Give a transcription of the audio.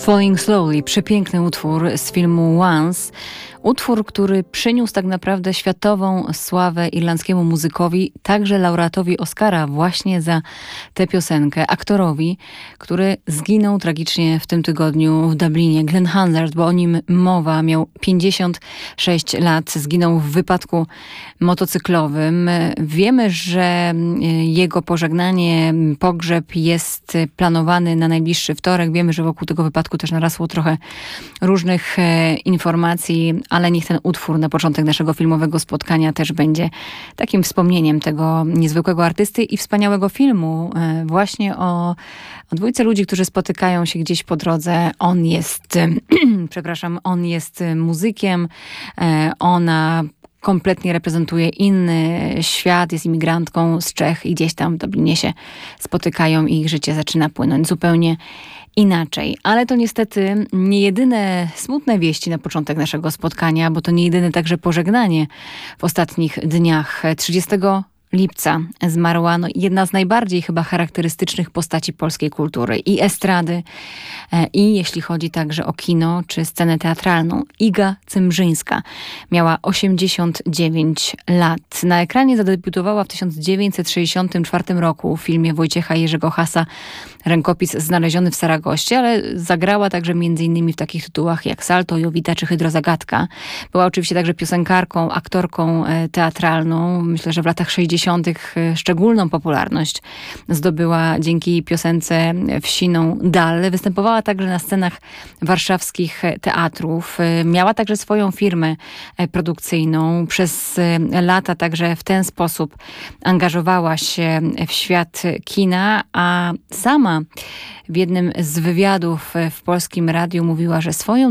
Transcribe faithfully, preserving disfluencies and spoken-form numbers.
Falling Slowly, przepiękny utwór z filmu Once. Utwór, który przyniósł tak naprawdę światową sławę irlandzkiemu muzykowi, także laureatowi Oscara właśnie za tę piosenkę, aktorowi, który zginął tragicznie w tym tygodniu w Dublinie. Glenn Hansard, bo o nim mowa, miał pięćdziesiąt sześć lat, zginął w wypadku motocyklowym. Wiemy, że jego pożegnanie, pogrzeb jest planowany na najbliższy wtorek. Wiemy, że wokół tego wypadku też narasło trochę różnych informacji, ale niech ten utwór na początek naszego filmowego spotkania też będzie takim wspomnieniem tego niezwykłego artysty i wspaniałego filmu właśnie o, o dwójce ludzi, którzy spotykają się gdzieś po drodze. On jest, przepraszam, on jest muzykiem, ona kompletnie reprezentuje inny świat, jest imigrantką z Czech i gdzieś tam w Dublinie się spotykają i ich życie zaczyna płynąć zupełnie inaczej. Ale to niestety nie jedyne smutne wieści na początek naszego spotkania, bo to nie jedyne także pożegnanie w ostatnich dniach. trzydziestego lipca zmarła no, jedna z najbardziej chyba charakterystycznych postaci polskiej kultury i estrady, i jeśli chodzi także o kino czy scenę teatralną. Iga Cymbrzyńska miała osiemdziesiąt dziewięć lat. Na ekranie zadebiutowała w tysiąc dziewięćset sześćdziesiątym czwartym roku w filmie Wojciecha Jerzego Hasa Rękopis znaleziony w Saragoście, ale zagrała także między innymi w takich tytułach jak Salto, Jowita czy Hydrozagadka. Była oczywiście także piosenkarką, aktorką teatralną. Myślę, że w latach sześćdziesiątych szczególną popularność zdobyła dzięki piosence Wsiną Dal. Występowała także na scenach warszawskich teatrów. Miała także swoją firmę produkcyjną. Przez lata także w ten sposób angażowała się w świat kina, a sama w jednym z wywiadów w Polskim Radiu mówiła, że swoją